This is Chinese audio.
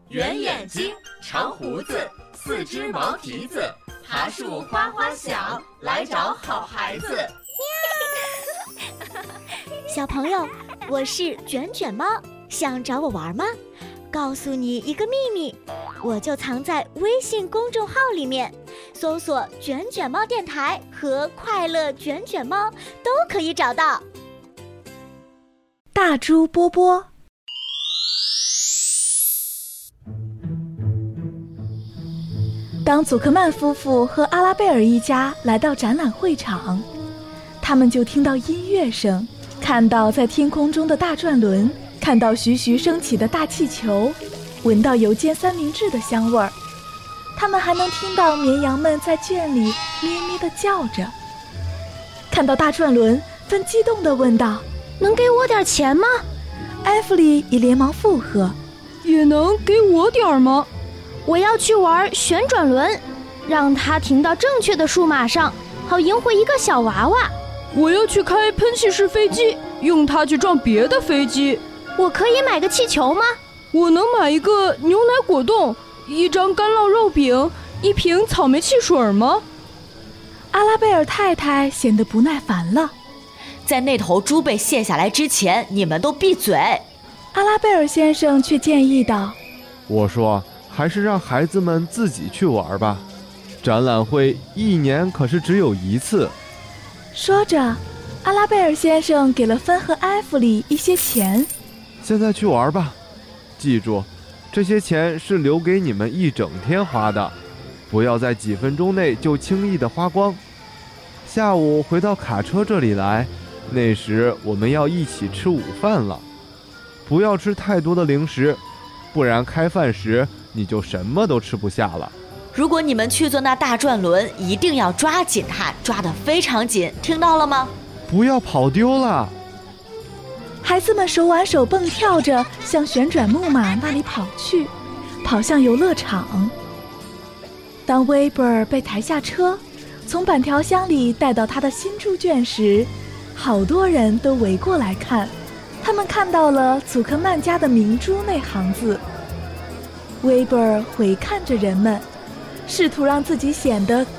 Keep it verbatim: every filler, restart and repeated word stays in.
圆眼睛，长胡子，四只毛蹄子，爬树哗哗响，来找好孩子。 小朋友，我是卷卷猫，想找我玩吗？告诉你一个秘密，我就藏在微信公众号里面，搜索卷卷猫电台和快乐卷卷猫都可以找到。 大猪波波。当祖克曼夫妇和阿拉贝尔一家来到展览会场，他们就听到音乐声，看到在天空中的大转轮，看到徐徐升起的大气球，闻到油煎三明治的香味儿。他们还能听到绵羊们在圈里咩咩地叫着。看到大转轮，芬激动地问道：“ 能给我点钱吗？” 艾弗里也连忙附和：“ 也能给我点吗？ 我要去玩旋转轮，让它停到正确的数码上，好赢回一个小娃娃。 我要去开喷气式飞机，用它去撞别的飞机。 我可以买个气球吗？ 我能买一个牛奶果冻，一张干酪肉饼，一瓶草莓汽水吗？” 阿拉贝尔太太显得不耐烦了：“ 在那头猪被卸下来之前，你们都闭嘴。” 阿拉贝尔先生却建议道：“ 我说还是让孩子们自己去玩吧，展览会一年可是只有一次。” 说着，阿拉贝尔先生给了芬和艾弗里一些钱。 现在去玩吧，记住，这些钱是留给你们一整天花的，不要在几分钟内就轻易的花光。下午回到卡车这里来，那时我们要一起吃午饭了。不要吃太多的零食，不然开饭时你就什么都吃不下了。 如果你们去坐那大转轮，一定要抓紧它，抓得非常紧，听到了吗？ 不要跑丢了。 孩子们手挽手蹦跳着向旋转木马那里跑去，跑向游乐场。当威伯尔被抬下车，从板条箱里带到他的新猪圈时，好多人都围过来看。他们看到了祖克曼家的明珠那行字。威伯尔回看着人们，试图让自己显得